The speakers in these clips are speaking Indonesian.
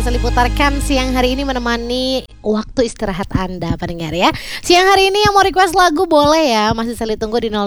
Seliputarkan siang hari ini menemani waktu istirahat Anda pendengar ya. Siang hari ini yang mau request lagu boleh ya. Masih Seli tunggu di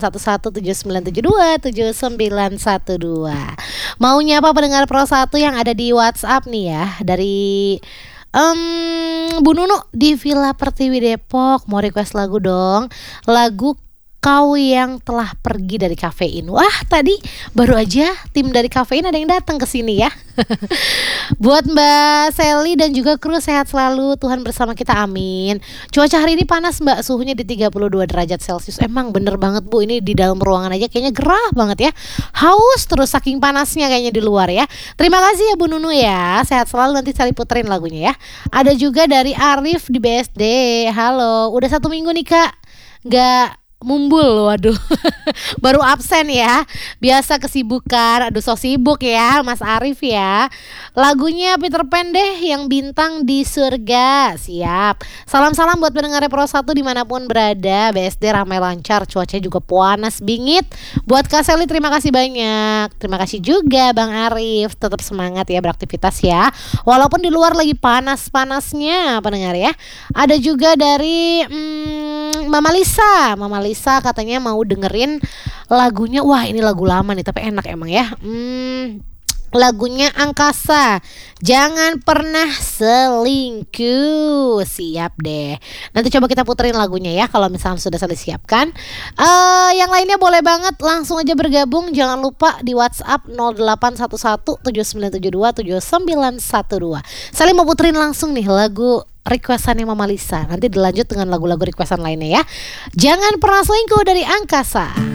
081179727912. Maunya apa pendengar Pro 1 yang ada di WhatsApp nih ya. Dari Bu Nunu di Villa Pertiwi Depok. Mau request lagu dong. Lagu Kau Yang Telah Pergi Dari Kafein. Wah, tadi baru aja tim dari Kafein ada yang datang ke sini ya. Buat Mbak Seli dan juga kru sehat selalu, Tuhan bersama kita, amin. Cuaca hari ini panas Mbak, suhunya di 32 derajat Celcius. Emang bener banget Bu, ini di dalam ruangan aja kayaknya gerah banget ya. Haus terus saking panasnya kayaknya di luar ya. Terima kasih ya Bu Nunu ya, sehat selalu, nanti Seli puterin lagunya ya. Ada juga dari Arif di BSD. Halo, udah 1 minggu nih Kak nggak mumbul, waduh. Baru absen ya. Biasa kesibukan. Aduh, so sibuk ya Mas Arif ya. Lagunya Peter Pan deh, Yang Bintang di Surga. Siap. Salam-salam buat pendengar Pro 1 dimanapun berada. BSD ramai lancar, cuaca juga panas bingit. Buat Kak Seli terima kasih banyak. Terima kasih juga Bang Arif. Tetap semangat ya beraktivitas ya. Walaupun di luar lagi panas-panasnya pendengar ya. Ada juga dari Mama Lisa katanya mau dengerin lagunya. Wah, ini lagu lama nih tapi enak emang ya. Lagunya Angkasa, Jangan Pernah Selingkuh. Siap deh. Nanti coba kita puterin lagunya ya kalau misalnya sudah siapkan. Yang lainnya boleh banget langsung aja bergabung. Jangan lupa di WhatsApp 081179727912. Saling mau puterin langsung nih lagu requestannya Mama Lisa. Nanti dilanjut dengan lagu-lagu requestan lainnya ya. Jangan Pernah Selingkuh dari Angkasa.